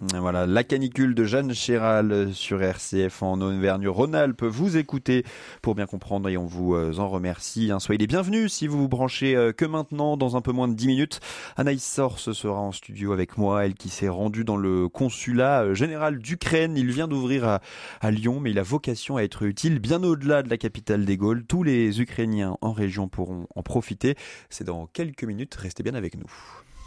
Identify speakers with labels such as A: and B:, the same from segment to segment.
A: Voilà, la canicule de Jeanne Chéral sur RCF en Auvergne-Rhône-Alpes. Vous écoutez pour bien comprendre et on vous en remercie. Soyez les bienvenus si vous vous branchez que maintenant, dans un peu moins de 10 minutes. Anaïs Sorce sera en studio avec moi, elle qui s'est rendue dans le consulat général d'Ukraine. Il vient d'ouvrir à Lyon, mais il a vocation à être utile bien au-delà de la capitale des Gaules. Tous les Ukrainiens en région pourront en profiter. C'est dans quelques minutes, restez bien avec nous.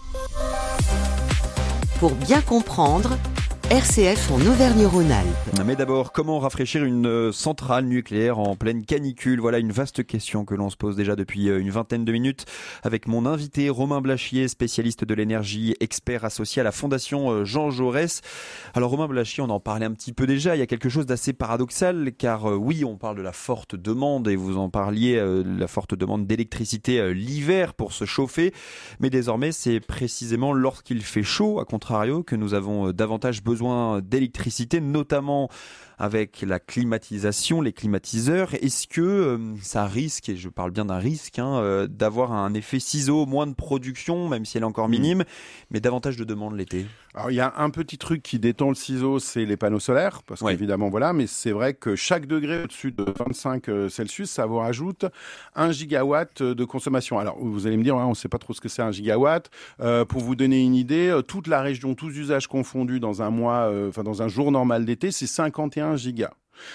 B: Pour bien comprendre, RCF en Auvergne-Rhône-Alpes.
A: Mais d'abord, comment rafraîchir une centrale nucléaire en pleine canicule? Voilà une vaste question que l'on se pose déjà depuis une vingtaine de minutes avec mon invité Romain Blachier, spécialiste de l'énergie, expert associé à la Fondation Jean Jaurès. Alors Romain Blachier, on en parlait un petit peu déjà, il y a quelque chose d'assez paradoxal car oui, on parle de la forte demande et vous en parliez, la forte demande d'électricité l'hiver pour se chauffer, mais désormais c'est précisément lorsqu'il fait chaud, à contrario, que nous avons davantage besoin d'électricité, notamment avec la climatisation, les climatiseurs. Est-ce que ça risque, et je parle bien d'un risque, d'avoir un effet ciseau, moins de production, même si elle est encore minime, mais davantage de demande l'été?
C: Alors, il y a un petit truc qui détend le ciseau, c'est les panneaux solaires, parce qu'évidemment, voilà, mais c'est vrai que chaque degré au-dessus de 25 Celsius, ça vous rajoute 1 gigawatt de consommation. Alors, vous allez me dire, on ne sait pas trop ce que c'est 1 gigawatt. Pour vous donner une idée, toute la région, tous usages confondus dans un mois, dans un jour normal d'été, c'est 51 gigas.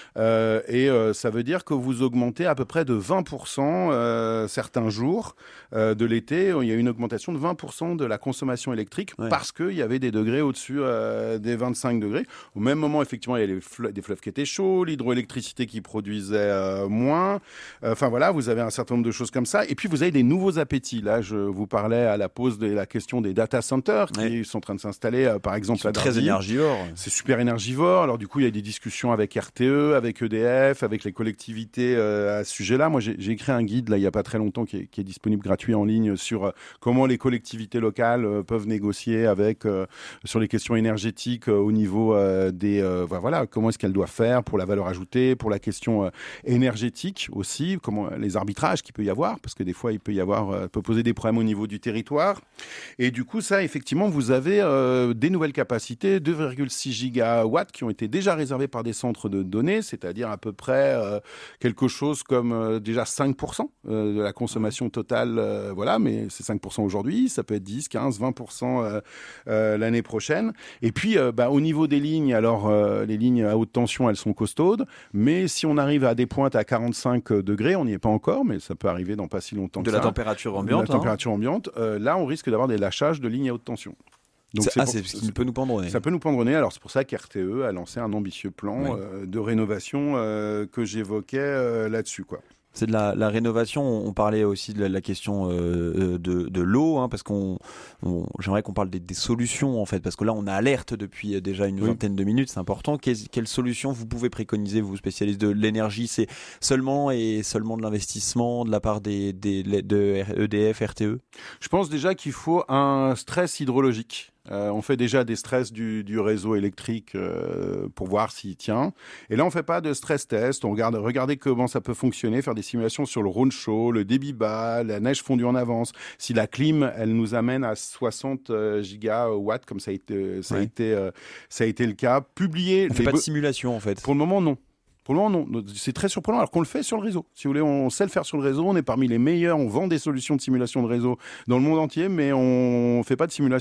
C: Ça veut dire que vous augmentez à peu près de 20% certains jours de l'été. Il y a une augmentation de 20% de la consommation électrique parce qu'il y avait des degrés au-dessus des 25 degrés. Au même moment, effectivement, il y a des fleuves qui étaient chauds, l'hydroélectricité qui produisait moins. Enfin voilà, vous avez un certain nombre de choses comme ça. Et puis vous avez des nouveaux appétits. Là, je vous parlais à la pause de la question des data centers qui sont en train de s'installer, par exemple, à Dardy.
A: Très énergivore.
C: C'est super énergivore. Alors du coup, il y a des discussions avec RTE, avec EDF, avec les collectivités à ce sujet-là. Moi, j'ai écrit un guide là il y a pas très longtemps qui est disponible gratuit en ligne sur comment les collectivités locales peuvent négocier avec sur les questions énergétiques au niveau voilà, comment est-ce qu'elles doivent faire pour la valeur ajoutée, pour la question énergétique aussi, comment les arbitrages qu'il peut y avoir, parce que des fois il peut poser des problèmes au niveau du territoire. Et du coup, ça, effectivement, vous avez des nouvelles capacités, 2,6 gigawatts qui ont été déjà réservés par des centres de données, c'est-à-dire à peu près quelque chose comme déjà 5% de la consommation totale, voilà, mais c'est 5% aujourd'hui, ça peut être 10, 15, 20% l'année prochaine. Et puis, au niveau des lignes, alors les lignes à haute tension, elles sont costaudes, mais si on arrive à des pointes à 45 degrés, on n'y est pas encore, mais ça peut arriver dans pas si longtemps que ça.
A: De la température ambiante.
C: De la température ambiante, là, on risque d'avoir des lâchages de lignes à haute tension.
A: Donc c'est ce qui peut nous pendre au nez.
C: Ça peut nous pendre au nez. Alors c'est pour ça qu'RTE a lancé un ambitieux plan de rénovation que j'évoquais là-dessus, quoi.
A: C'est de la rénovation. On parlait aussi de la question de l'eau, parce j'aimerais qu'on parle des solutions en fait, parce que là on a alerte depuis déjà une vingtaine de minutes, c'est important. Quelles solutions vous pouvez préconiser, vous spécialistes de l'énergie? C'est seulement de l'investissement de la part de EDF, RTE?
C: Je pense déjà qu'il faut un stress hydrologique. On fait déjà des stress du réseau électrique pour voir s'il tient. Et là, on fait pas de stress test. On regardez comment ça peut fonctionner, faire des simulations sur le Rhône chaud, le débit bas, la neige fondue en avance. Si la clim, elle nous amène à 60 gigawatts, comme ça a été le cas. Publier.
A: On fait pas de simulation en fait.
C: Pour le moment, non. Pour le moment, non. C'est très surprenant, alors qu'on le fait sur le réseau. Si vous voulez, on sait le faire sur le réseau. On est parmi les meilleurs. On vend des solutions de simulation de réseau dans le monde entier, mais on fait pas de simulation